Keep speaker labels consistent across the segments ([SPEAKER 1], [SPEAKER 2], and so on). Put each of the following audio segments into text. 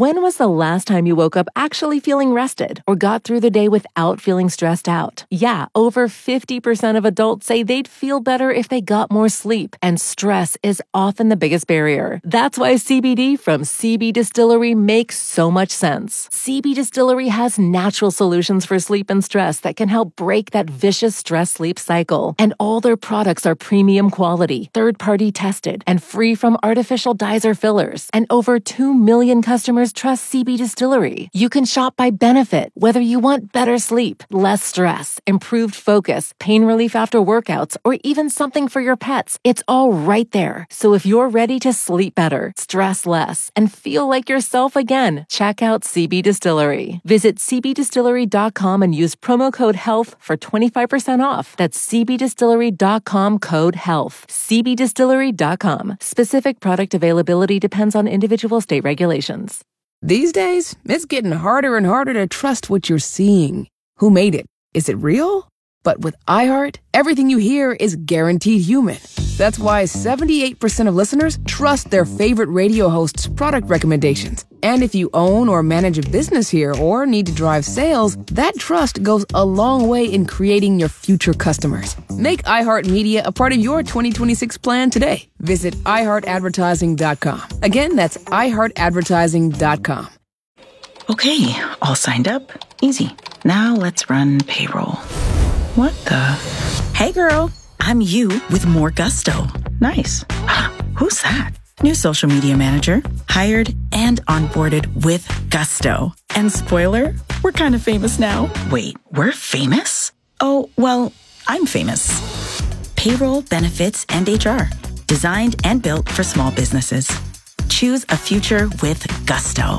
[SPEAKER 1] When was the last time you woke up actually feeling rested or got through the day without feeling stressed out? Yeah, over 50% of adults say they'd feel better if they got more sleep, and stress is often the biggest barrier. That's why CBD from CB Distillery makes so much sense. CB Distillery has natural solutions for sleep and stress that can help break that vicious stress-sleep cycle. And all their products are premium quality, third-party tested, and free from artificial dyes or fillers. And over 2 million customers trust CB Distillery. You can shop by benefit, whether you want better sleep, less stress, improved focus, pain relief after workouts, or even something for your pets. It's all right there. So if you're ready to sleep better, stress less, and feel like yourself again, check out CB Distillery. Visit cbdistillery.com and use promo code HEALTH for 25% off. That's cbdistillery.com, code HEALTH. cbdistillery.com. Specific product availability depends on individual state regulations.
[SPEAKER 2] These days, it's getting harder and harder to trust what you're seeing. Who made it? Is it real? But with iHeart, everything you hear is guaranteed human. That's why 78% of listeners trust their favorite radio host's product recommendations. And if you own or manage a business here or need to drive sales, that trust goes a long way in creating your future customers. Make iHeartMedia a part of your 2026 plan today. Visit iHeartAdvertising.com. Again, that's iHeartAdvertising.com.
[SPEAKER 3] Okay, all signed up. Easy. Now let's run payroll. What the? Hey girl, I'm you with more gusto. Nice. Who's that? New social media manager, hired and onboarded with gusto. And spoiler, we're kind of famous now. Wait, we're famous? Oh, well, I'm famous. Payroll, benefits, and HR. Designed and built for small businesses. Choose a future with gusto.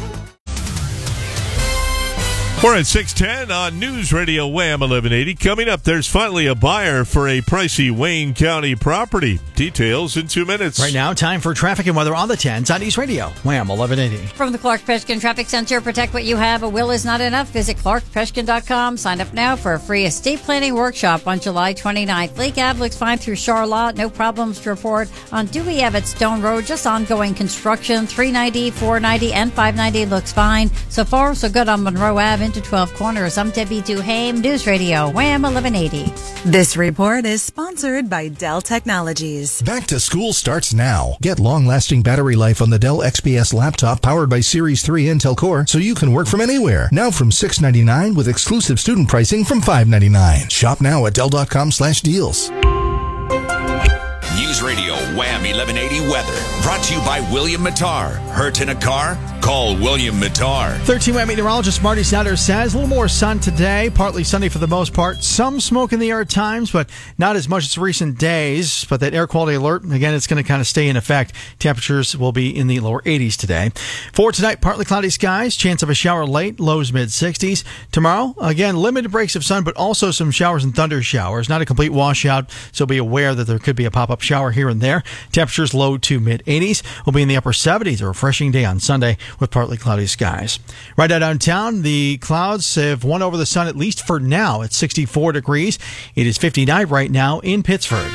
[SPEAKER 4] We're at 6:10 on News Radio Wham 1180. Coming up, there's finally a buyer for a pricey Wayne County property. Details in 2 minutes.
[SPEAKER 5] Right now, time for traffic and weather on the 10s on News Radio Wham 1180.
[SPEAKER 6] From the Clark-Peshkin Traffic Center, protect what you have. A will is not enough. Visit clarkpeshkin.com. Sign up now for a free estate planning workshop on July 29th. Lake Ave looks fine through Charlotte. No problems to report on Dewey Abbott Stone Road. Just ongoing construction. 390, 490, and 590 looks fine. So far, so good on Monroe Ave into 12 Corners. I'm Debbie Duhame, News Radio Wham 1180.
[SPEAKER 7] This report is sponsored by Dell Technologies.
[SPEAKER 8] Back to school starts now. Get long-lasting battery life on the Dell XPS laptop powered by Series 3 Intel Core so you can work from anywhere. Now from $699 with exclusive student pricing from $599. Shop now at Dell.com/deals.
[SPEAKER 9] News Radio Wham 1180 weather. Brought to you by William Mattar. Hurt in a car? Call William Mattar.
[SPEAKER 5] 13 Wham meteorologist Marty Snyder says a little more sun today, partly sunny for the most part. Some smoke in the air at times, but not as much as recent days. But that air quality alert, again, it's going to kind of stay in effect. Temperatures will be in the lower 80s today. For tonight, partly cloudy skies, chance of a shower late, lows mid-60s. Tomorrow, again, limited breaks of sun, but also some showers and thunder showers. Not a complete washout, so be aware that there could be a pop-up shower here and there. Temperatures low to mid-80s. Will be in the upper 70s. A refreshing day on Sunday with partly cloudy skies. Right now downtown, the clouds have won over the sun, at least for now, at 64 degrees. It is 59 right now in Pittsford.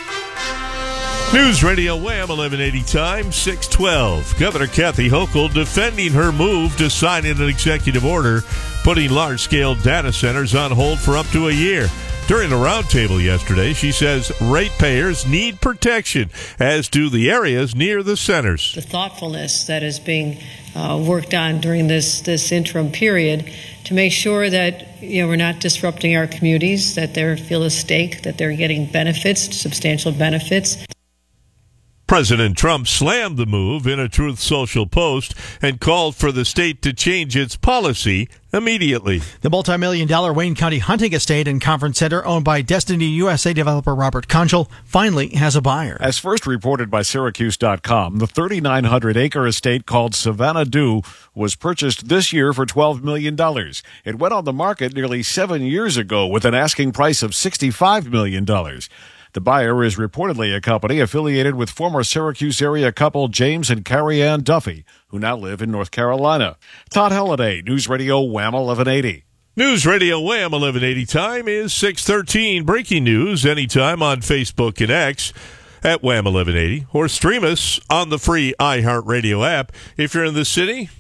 [SPEAKER 4] News Radio Wham 1180 time, 6:12. Governor Kathy Hochul defending her move to sign an executive order putting large-scale data centers on hold for up to a year. During a roundtable yesterday, she says ratepayers need protection, as do the areas near the centers.
[SPEAKER 10] The thoughtfulness that is being worked on during this interim period to make sure that we're not disrupting our communities, that they feel a stake, that they're getting benefits, substantial benefits.
[SPEAKER 4] President Trump slammed the move in a Truth Social post and called for the state to change its policy immediately.
[SPEAKER 5] The multi-million-dollar Wayne County hunting estate and conference center owned by Destiny USA developer Robert Conchal finally has a buyer.
[SPEAKER 11] As first reported by Syracuse.com, the 3,900-acre estate called Savannah Dew was purchased this year for $12 million. It went on the market nearly 7 years ago with an asking price of $65 million. The buyer is reportedly a company affiliated with former Syracuse area couple James and Carrie Ann Duffy, who now live in North Carolina. Todd Halliday, News Radio Wham 1180.
[SPEAKER 4] News Radio Wham 1180 time is 6:13. Breaking news anytime on Facebook and X at Wham 1180, or stream us on the free iHeartRadio app. If you're in the city,